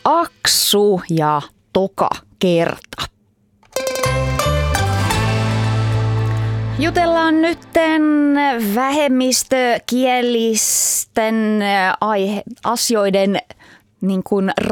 Aksu ja toka kerta. Jutellaan nytten vähemmistökielisten asioiden niin kuin